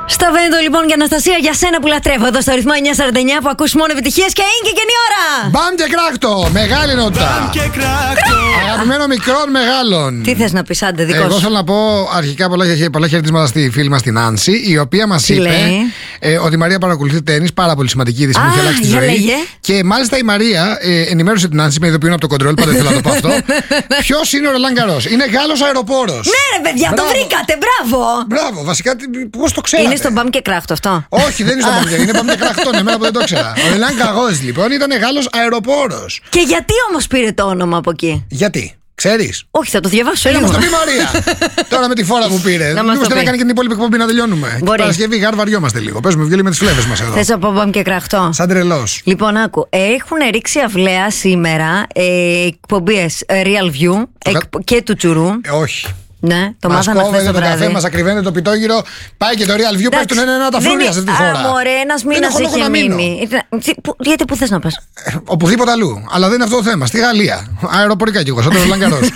Στα Βέντο λοιπόν και Αναστασία, για σένα που λατρεύω. Εδώ στο ρυθμό 949 που ακούς μόνο επιτυχίες και είναι και καινή ώρα. Μπαμ και κράκτο, μεγάλη ενότητα. Αγαπημένο μικρών μεγάλων. Τι θες να πεις, άντε δικό σου. Εγώ θέλω να πω αρχικά πολλά χαιρετίσματα στη φίλη μας την Νάνση, η οποία μας είπε ότι η Μαρία παρακολουθεί τένις, πάρα πολύ σημαντική είδηση που έχει αλλάξει τη ζωή. Και μάλιστα η Μαρία ενημέρωσε την Νάνση, με ειδοποιούν από το κοντρόλ, πάντα θέλω να το πω αυτό. Ποιος είναι ο Ρολάν Γκαρός? Είναι Γάλλος αεροπόρος. Ναι, ρε παιδιά, το βρήκατε, μπράβο. Μπράβο, βασικά πώς το ξέρατε? Είναι στο Μπαμ και Κράκτο αυτό? Όχι, δεν είναι στο Μπαμ και Κράκτο, είναι Μπαμ και Κράκτο, εμένα που δεν το ήξερα. Ο Ρολάν Γκαρός λοιπόν ήταν Γάλλος αεροπόρος. Και γιατί όμως πήρε το όνομα από εκεί? Γιατί? Ξέρεις? Όχι, θα το διαβάσω λίγο. Να μας το πει Μαρία. Τώρα με τη φόρα που πήρε. Μήπως θέλει να κάνει και την υπόλοιπη εκπομπή να τελειώνουμε. Μπορεί. Παρασκευή γαρβαριόμαστε λίγο. Παίζουμε βιολί με τις φλέβες μας εδώ. Θες να πω Μπαμ και Κράκτο? Σαν τρελός. Λοιπόν, άκου. Έχουν ρίξει αυλαία σήμερα εκπομπές Real View και του Τσουρού. Όχι. Ναι, το μάθαμε χθες το βράδυ. Καφέ, μας ακριβαίνεται το πιτόγυρο. Πάει και το Real View. Πέφτουν ένα τα φρούρια σε αυτή τη χώρα. Μωρέ, ένας μήνας είχε μείνει. Γιατί που θες να πας? Οπουδήποτε αλλού. Αλλά δεν είναι αυτό το θέμα. Στη Γαλλία. Αεροπορικά κι εγώ, σαν τον Ρολάν Γκαρός.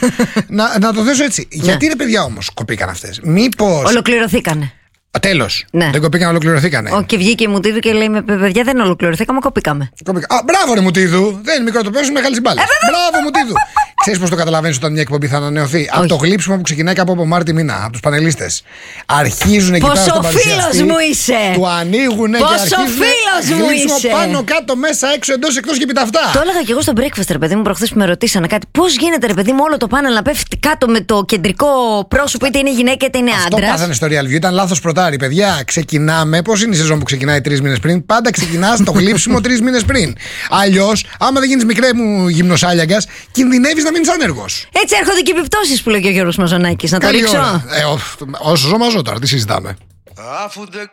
Να το θέσω έτσι. Γιατί ρε παιδιά όμως κοπήκαν αυτές? Μήπως. Ολοκληρωθήκανε. Τέλος. Ναι. Δεν κοπήκαν, ολοκληρωθήκανε. Και βγήκε η Μουτίδου και λέει: παιδιά, δεν ολοκληρωθήκαμε, κοπήκαμε. Μπράβο, ρε Μουτίδου. Δεν είναι μικρό το πέσο, μεγάλη μπάλα. Μπράβο, Μουτίδου. Ξέρεις πώς το καταλαβαίνεις όταν μια εκπομπή θα ανανεωθεί? Από το γλύψιμο που ξεκινάει κάπου από Μάρτι μήνα, από τους πανελίστες. Αρχίζουν εκεί πέρα στον παρουσιαστή. Πόσο φίλος μου είσαι! Του ανοίγουνε και αρχίζουν. Πόσο φίλος μου είσαι! Πάνω, κάτω, μέσα, έξω, εντός, εκτός και επί τα αυτά. Το έλεγα και εγώ στο breakfast, ρε παιδί μου, προχθές που με ρωτήσανε κάτι. Πώς γίνεται, ρε παιδί μου, όλο το πάνελ να πέφτει κάτω με το κεντρικό πρόσωπο, είτε είναι γυναίκα είτε είναι άντρας? Αυτό πάθανε στο Real View, ήταν λάθος πρωτάρι. Παιδιά, ξεκινάμε. Πώς είναι η σεζόν που ξεκινάει 3 μήνες πριν? Πάντα ξεκινάς το γλύψιμο 3 μήνες πριν. Αλλιώς, άμα δεν γίνεις μικρέ μου γυμνοσάλιαγκας, κινδυνεύεις να μείνεις άνεργος. Έτσι έρχονται και επιπτώσεις που λέει και ο Γιώργος Μαζονάκης. Να το ρίξω. Όσο ζω μαζό τώρα, τι συζητάμε. Αφού δεν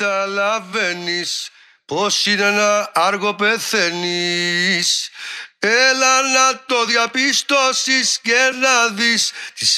καταλαβαίνεις πως είναι να άργο πεθαίνεις, έλα να το διαπιστώσεις και να δεις